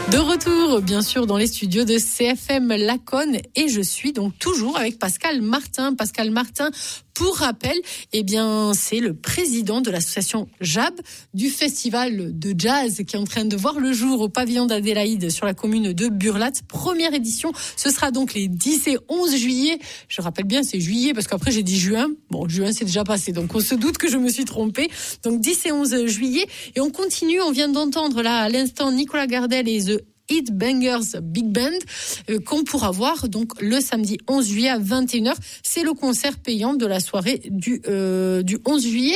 De retour, bien sûr, dans les studios de CFM Laconne et je suis donc toujours avec Pascal Martin. Pascal Martin, pour rappel, eh bien, c'est le président de l'association JAB du festival de jazz qui est en train de voir le jour au pavillon d'Adélaïde sur la commune de Burlat. Première édition, ce sera donc les 10 et 11 juillet. Je rappelle bien, c'est juillet parce qu'après j'ai dit juin. Bon, juin c'est déjà passé, donc on se doute que je me suis trompée. Donc 10 et 11 juillet et on continue. On vient d'entendre là à l'instant Nicolas Gardel et The Heatbangers Big Band qu'on pourra voir donc le samedi 11 juillet à 21h. C'est le concert payant de la soirée du 11 juillet.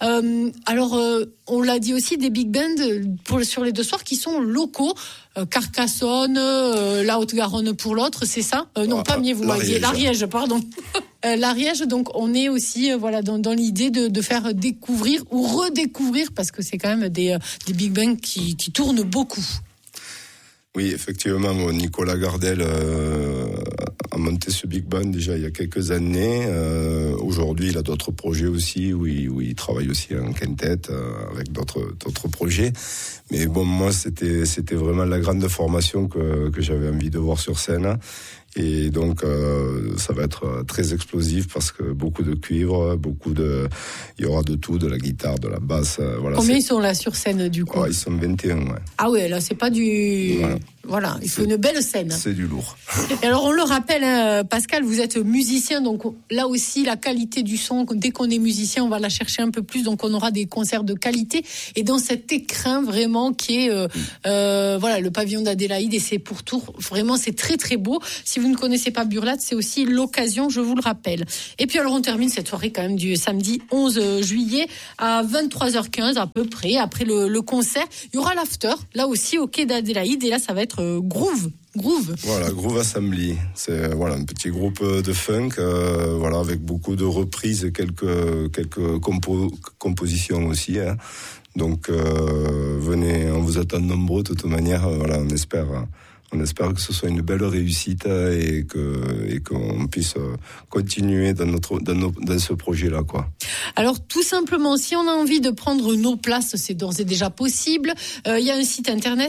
On l'a dit aussi, des big bands sur les deux soirs qui sont locaux. Carcassonne, la Haute-Garonne pour l'autre, c'est ça non, pas mieux, vous m'aviez l'Ariège, pardon. L'Ariège, donc on est aussi dans l'idée de faire découvrir ou redécouvrir, parce que c'est quand même des big bands qui tournent beaucoup. Oui, effectivement, Nicolas Gardel a monté ce big band déjà il y a quelques années. Aujourd'hui, il a d'autres projets aussi où il travaille aussi en quintet avec d'autres projets. Mais bon, moi, c'était vraiment la grande formation que j'avais envie de voir sur scène. Et donc, ça va être très explosif parce que beaucoup de cuivre, il y aura de tout, de la guitare, de la basse. Voilà. Combien ils sont là sur scène du coup ? Ils sont 21, ouais. Ah ouais, là c'est pas du... Voilà, il faut une belle scène. C'est du lourd. Et alors on le rappelle, Pascal, vous êtes musicien, donc là aussi la qualité du son, dès qu'on est musicien, on va la chercher un peu plus, donc on aura des concerts de qualité. Et dans cet écrin vraiment qui est le pavillon d'Adélaïde et c'est pour tour, vraiment c'est très très beau. Si vous ne connaissez pas Burlat, c'est aussi l'occasion, je vous le rappelle. Et puis alors on termine cette soirée quand même du samedi 11 juillet à 23h15 à peu près, après le concert. Il y aura l'after, là aussi au quai d'Adélaïde, et là ça va être Groove. Voilà, Groove Assembly. C'est un petit groupe de funk, avec beaucoup de reprises, quelques compositions aussi. Hein. Donc venez, on vous attend nombreux de toute manière. On espère que ce soit une belle réussite et qu'on puisse continuer dans ce projet-là, quoi. Alors, tout simplement, si on a envie de prendre nos places, c'est d'ores et déjà possible. Il y a un site internet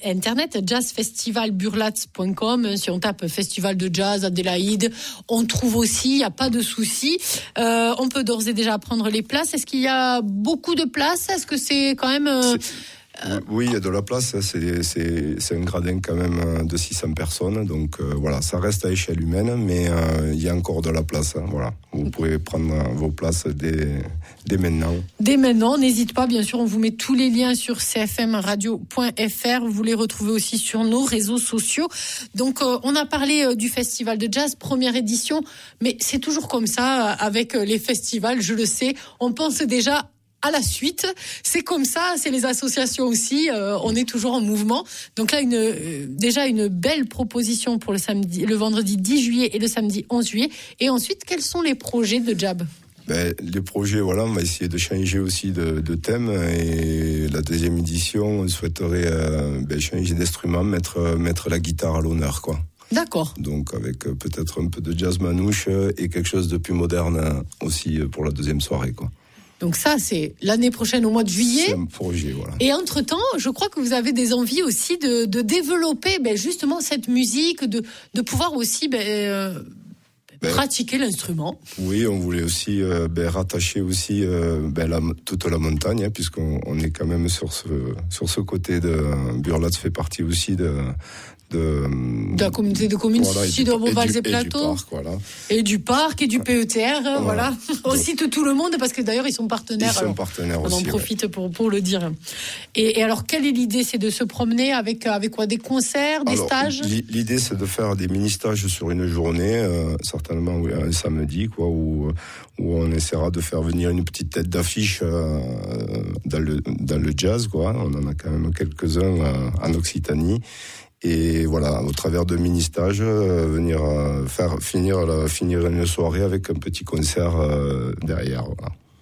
jazzfestivalburlat.com. Si on tape festival de jazz Adélaïde, on trouve aussi, il n'y a pas de souci. On peut d'ores et déjà prendre les places. Est-ce qu'il y a beaucoup de places ? Est-ce que c'est quand même... Oui, il y a de la place. C'est un gradin quand même de 600 personnes. Donc ça reste à échelle humaine, mais il y a encore de la place. Hein, voilà. Vous pouvez prendre vos places dès maintenant. Dès maintenant, n'hésite pas. Bien sûr, on vous met tous les liens sur cfmradio.fr. Vous les retrouvez aussi sur nos réseaux sociaux. Donc, on a parlé du festival de jazz, première édition, mais c'est toujours comme ça avec les festivals. Je le sais, on pense déjà à la suite. C'est comme ça, c'est les associations aussi, on est toujours en mouvement. Donc là, déjà une belle proposition pour le vendredi 10 juillet et le samedi 11 juillet. Et ensuite, quels sont les projets de JAB ? Les projets, on va essayer de changer aussi de thème. Et la deuxième édition, on souhaiterait changer d'instrument, mettre la guitare à l'honneur, quoi. D'accord. Donc avec peut-être un peu de jazz manouche et quelque chose de plus moderne aussi pour la deuxième soirée, quoi. Donc ça, c'est l'année prochaine au mois de juillet. C'est un projet, voilà. Et entre-temps, je crois que vous avez des envies aussi de développer justement cette musique, de pouvoir aussi pratiquer l'instrument. Oui, on voulait aussi rattacher aussi toute la montagne, hein, puisqu'on est quand même sur ce côté de Burlat fait partie aussi de la communauté de communes Sud-Auvergne et Plateau. Et du parc et du PETR, voilà. On cite tout le monde parce que d'ailleurs ils sont partenaires. Ils sont partenaires aussi. On en profite pour le dire. Et alors, quelle est l'idée ? C'est de se promener avec quoi ? Des concerts, des stages ? L'idée, c'est de faire des mini-stages sur une journée, certainement un samedi, quoi, où on essaiera de faire venir une petite tête d'affiche dans le jazz, quoi. On en a quand même quelques-uns en Occitanie. Et voilà, au travers de mini-stages, finir une soirée avec un petit concert derrière. Voilà.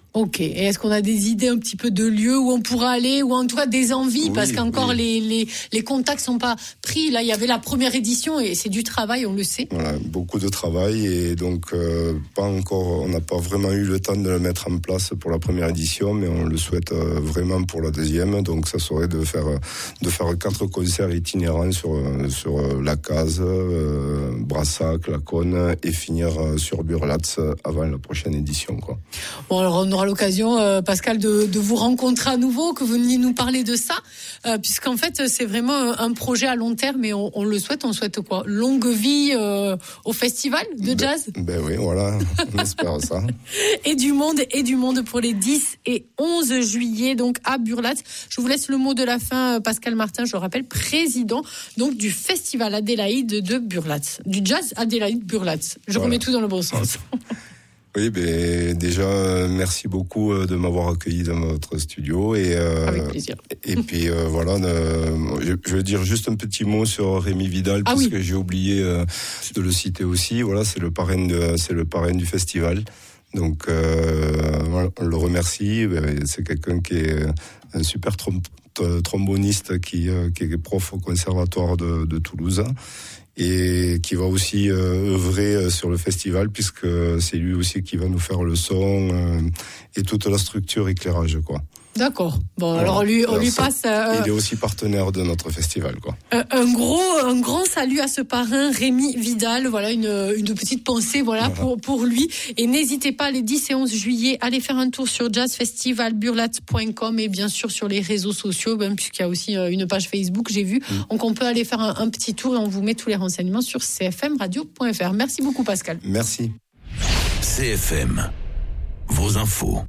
Ok. Et est-ce qu'on a des idées un petit peu de lieux où on pourra aller, ou en tout cas des envies, oui, parce qu'encore les contacts sont pas pris. Là, il y avait la première édition et c'est du travail, on le sait. Voilà, beaucoup de travail et donc on n'a pas vraiment eu le temps de le mettre en place pour la première édition, mais on le souhaite vraiment pour la deuxième. Donc ça serait de faire 4 concerts itinérants sur la Case, Brassac, Laconne et finir sur Burlatz avant la prochaine édition, quoi. Bon, alors on aura l'occasion, Pascal, de vous rencontrer à nouveau, que vous veniez nous parler de ça, puisqu'en fait c'est vraiment un projet à long terme et on le souhaite. On souhaite quoi ? Longue vie au festival de jazz. Ben oui, voilà, on espère ça. Et du monde pour les 10 et 11 juillet, donc à Burlatz. Je vous laisse le mot de la fin, Pascal Martin, je le rappelle, président donc du festival Adélaïde de Burlatz, du jazz Adélaïde Burlatz. Je remets tout dans le bon sens. Oui, ben déjà merci beaucoup de m'avoir accueilli dans votre studio et avec plaisir. Et puis voilà, je vais dire juste un petit mot sur Rémi Vidal que j'ai oublié de le citer aussi. Voilà, c'est le parrain du festival. Donc voilà, on le remercie. C'est quelqu'un qui est un super tromboniste qui est prof au conservatoire de Toulouse. Et qui va aussi œuvrer sur le festival, puisque c'est lui aussi qui va nous faire le son et toute la structure éclairage, quoi. D'accord. Bon, alors on lui passe. Il est aussi partenaire de notre festival, quoi. Un grand salut à ce parrain Rémi Vidal. Voilà une petite pensée, voilà pour lui. Et n'hésitez pas, les 10 et 11 juillet, allez faire un tour sur jazzfestivalburlatz.com et bien sûr sur les réseaux sociaux, même puisqu'il y a aussi une page Facebook, j'ai vu. Donc on peut aller faire un petit tour et on vous met tous les renseignements sur cfmradio.fr. Merci beaucoup, Pascal. Merci. CFM, vos infos.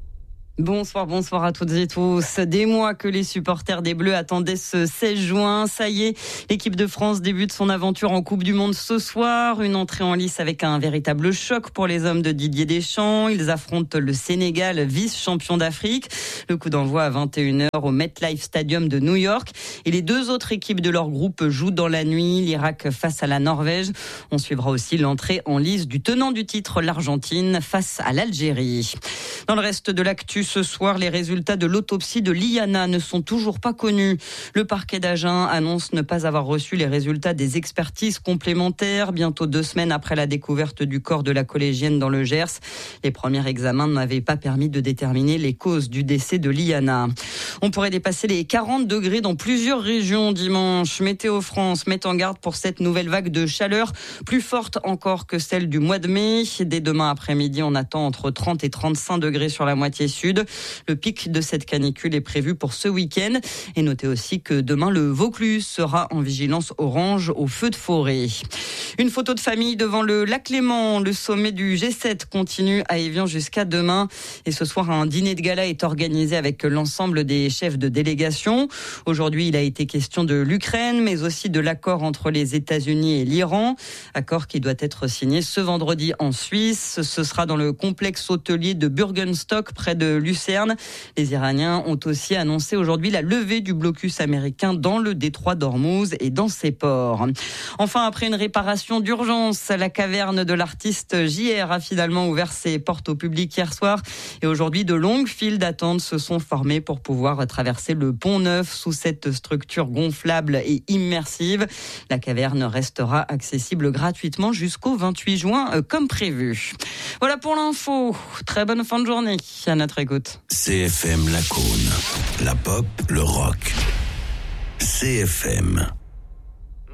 Bonsoir à toutes et tous. Des mois que les supporters des Bleus attendaient ce 16 juin. Ça y est, l'équipe de France débute son aventure en Coupe du Monde ce soir. Une entrée en lice avec un véritable choc pour les hommes de Didier Deschamps. Ils affrontent le Sénégal, vice-champion d'Afrique. Le coup d'envoi à 21h au MetLife Stadium de New York. Et les 2 autres équipes de leur groupe jouent dans la nuit. L'Irak face à la Norvège. On suivra aussi l'entrée en lice du tenant du titre, l'Argentine, face à l'Algérie. Dans le reste de l'actu, ce soir, les résultats de l'autopsie de Liana ne sont toujours pas connus. Le parquet d'Agen annonce ne pas avoir reçu les résultats des expertises complémentaires, bientôt 2 semaines après la découverte du corps de la collégienne dans le Gers. Les premiers examens n'avaient pas permis de déterminer les causes du décès de Liana. On pourrait dépasser les 40 degrés dans plusieurs régions dimanche. Météo France met en garde pour cette nouvelle vague de chaleur, plus forte encore que celle du mois de mai. Dès demain après-midi, on attend entre 30 et 35 degrés sur la moitié sud. Le pic de cette canicule est prévu pour ce week-end. Et notez aussi que demain, le Vaucluse sera en vigilance orange au feu de forêt. Une photo de famille devant le lac Léman. Le sommet du G7 continue à Évian jusqu'à demain. Et ce soir, un dîner de gala est organisé avec l'ensemble des chefs de délégation. Aujourd'hui, il a été question de l'Ukraine, mais aussi de l'accord entre les États-Unis et l'Iran. Accord qui doit être signé ce vendredi en Suisse. Ce sera dans le complexe hôtelier de Bürgenstock, près de Lucerne. Les Iraniens ont aussi annoncé aujourd'hui la levée du blocus américain dans le détroit d'Ormuz et dans ses ports. Enfin, après une réparation d'urgence, la caverne de l'artiste JR a finalement ouvert ses portes au public hier soir. Et aujourd'hui, de longues files d'attente se sont formées pour pouvoir traverser le Pont Neuf sous cette structure gonflable et immersive. La caverne restera accessible gratuitement jusqu'au 28 juin, comme prévu. Voilà pour l'info. Très bonne fin de journée à notre écoute. CFM Laconne, la pop, le rock. CFM.